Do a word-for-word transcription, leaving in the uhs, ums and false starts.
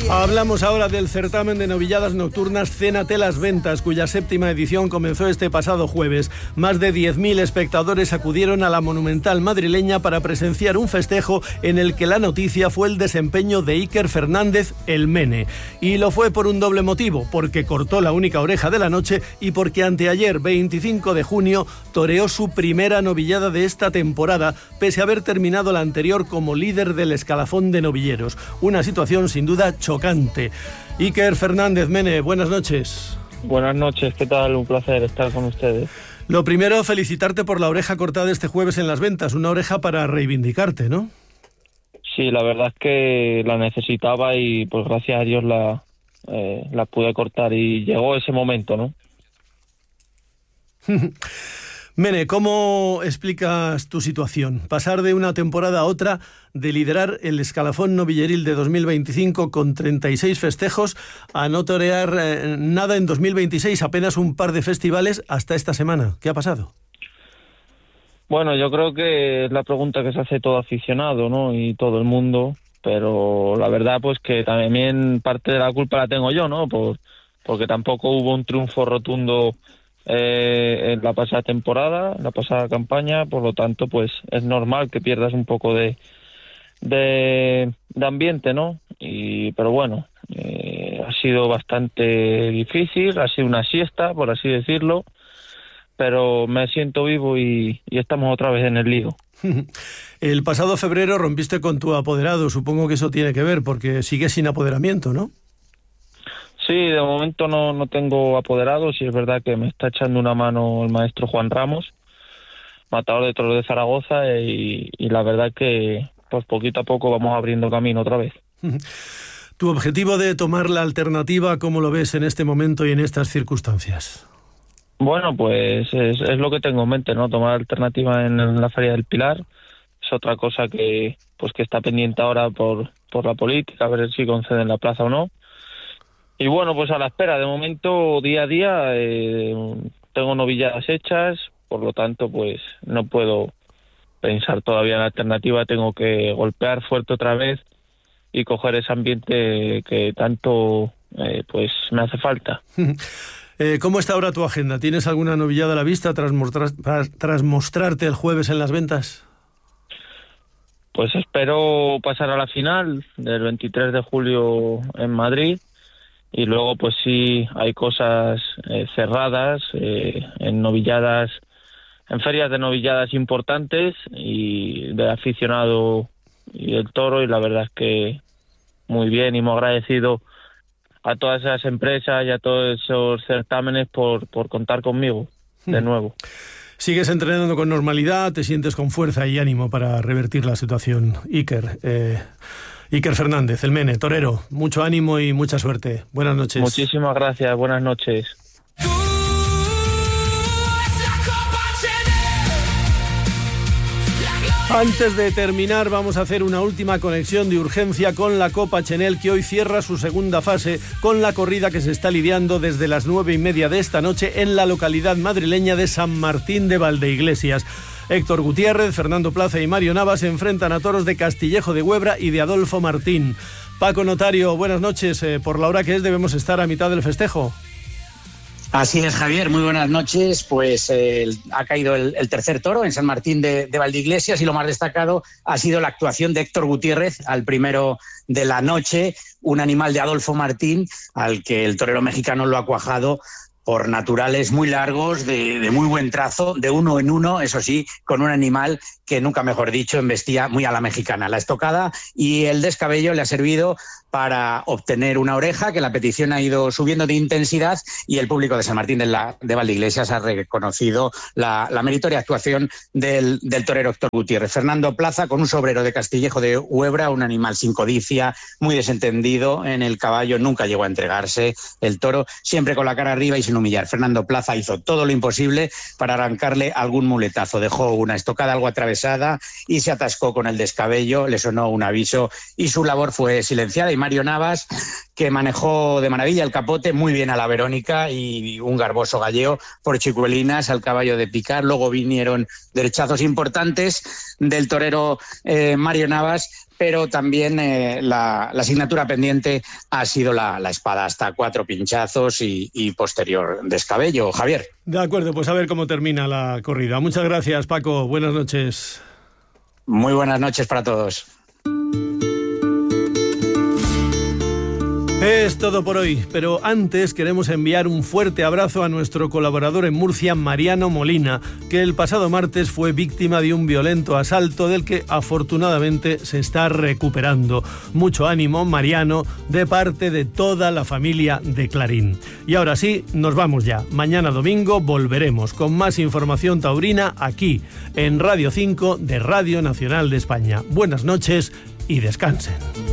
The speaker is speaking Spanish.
Hablamos ahora del certamen de novilladas nocturnas Cénate las Ventas, cuya séptima edición comenzó este pasado jueves. Más de diez mil espectadores acudieron a la monumental madrileña para presenciar un festejo en el que la noticia fue el desempeño de Iker Fernández, el Mene. Y lo fue por un doble motivo, porque cortó la única oreja de la noche y porque anteayer, veinticinco de junio, toreó su primera novillada de esta temporada, pese a haber terminado la anterior como líder del escalafón de novilleros. Una situación sin duda chocante. Iker Fernández, Mene, buenas noches. Buenas noches, ¿qué tal? Un placer estar con ustedes. Lo primero, felicitarte por la oreja cortada este jueves en Las Ventas, una oreja para reivindicarte, ¿no? Sí, la verdad es que la necesitaba y pues gracias a Dios la, eh, la pude cortar y llegó ese momento, ¿no? Mene, ¿cómo explicas tu situación? Pasar de una temporada a otra, de liderar el escalafón novilleril de dos mil veinticinco con treinta y seis festejos, a no torear eh, nada en dos mil veintiséis, apenas un par de festivales hasta esta semana. ¿Qué ha pasado? Bueno, yo creo que es la pregunta que se hace todo aficionado, ¿no? Y todo el mundo, pero la verdad pues que también parte de la culpa la tengo yo, ¿no? Por, porque tampoco hubo un triunfo rotundo Eh, en la pasada temporada, en la pasada campaña, por lo tanto pues es normal que pierdas un poco de de, de ambiente, ¿no? Y pero bueno, eh, ha sido bastante difícil, ha sido una siesta, por así decirlo, pero me siento vivo y, y estamos otra vez en el lío. El pasado febrero rompiste con tu apoderado, supongo que eso tiene que ver, porque sigues sin apoderamiento, ¿no? Sí, de momento no, no tengo apoderados y es verdad que me está echando una mano el maestro Juan Ramos, matador de toros de Zaragoza, y, y la verdad que pues poquito a poco vamos abriendo camino otra vez. ¿Tu objetivo de tomar la alternativa, cómo lo ves en este momento y en estas circunstancias? Bueno, pues es, es lo que tengo en mente, ¿no? Tomar alternativa en, en la Feria del Pilar. Es otra cosa que pues que está pendiente ahora por, por la política, a ver si conceden la plaza o no. Y bueno, pues a la espera, de momento, día a día, eh, tengo novilladas hechas, por lo tanto, pues no puedo pensar todavía en la alternativa, tengo que golpear fuerte otra vez y coger ese ambiente que tanto eh, pues me hace falta. eh, ¿Cómo está ahora tu agenda? ¿Tienes alguna novillada a la vista tras, mostrar, tras mostrarte el jueves en Las Ventas? Pues espero pasar a la final del veintitrés de julio en Madrid. Y luego, pues sí, hay cosas eh, cerradas, eh, en novilladas, en ferias de novilladas importantes y de aficionado y del toro, y la verdad es que muy bien y muy agradecido a todas esas empresas y a todos esos certámenes por, por contar conmigo de nuevo. ¿Sigues entrenando con normalidad? ¿Te sientes con fuerza y ánimo para revertir la situación? Iker, eh... Iker Fernández, el Mene, torero, mucho ánimo y mucha suerte. Buenas noches. Muchísimas gracias, buenas noches. Antes de terminar, vamos a hacer una última conexión de urgencia con la Copa Chenel, que hoy cierra su segunda fase con la corrida que se está lidiando desde las nueve y media de esta noche en la localidad madrileña de San Martín de Valdeiglesias. Héctor Gutiérrez, Fernando Plaza y Mario Navas se enfrentan a toros de Castillejo de Huebra y de Adolfo Martín. Paco Notario, buenas noches. Eh, por la hora que es, debemos estar a mitad del festejo. Así es, Javier, muy buenas noches. Pues eh, ha caído el, el tercer toro en San Martín de, de Valdeiglesias y lo más destacado ha sido la actuación de Héctor Gutiérrez al primero de la noche, un animal de Adolfo Martín al que el torero mexicano lo ha cuajado por naturales muy largos, de, de muy buen trazo, de uno en uno, eso sí, con un animal que nunca mejor dicho embestía muy a la mexicana. La estocada y el descabello le ha servido para obtener una oreja, que la petición ha ido subiendo de intensidad y el público de San Martín de, la, de Valdeiglesias ha reconocido la, la meritoria actuación del, del torero Héctor Gutiérrez. Fernando Plaza, con un sobrero de Castillejo de Huebra, un animal sin codicia, muy desentendido en el caballo, nunca llegó a entregarse el toro, siempre con la cara arriba y sin humillar. Fernando Plaza hizo todo lo imposible para arrancarle algún muletazo, dejó una estocada algo atravesada y se atascó con el descabello, le sonó un aviso y su labor fue silenciada. Y Mario Navas, que manejó de maravilla el capote, muy bien a la Verónica y un garboso galleo por Chicuelinas al caballo de picar. Luego vinieron derechazos importantes del torero eh, Mario Navas pero también eh, la, la asignatura pendiente ha sido la, la espada, hasta cuatro pinchazos y, y posterior descabello. Javier. De acuerdo, pues a ver cómo termina la corrida. Muchas gracias, Paco. Buenas noches. Muy buenas noches para todos. Es todo por hoy, pero antes queremos enviar un fuerte abrazo a nuestro colaborador en Murcia, Mariano Molina, que el pasado martes fue víctima de un violento asalto del que afortunadamente se está recuperando. Mucho ánimo, Mariano, de parte de toda la familia de Clarín. Y ahora sí, nos vamos ya. Mañana domingo volveremos con más información taurina aquí, en Radio cinco de Radio Nacional de España. Buenas noches y descansen.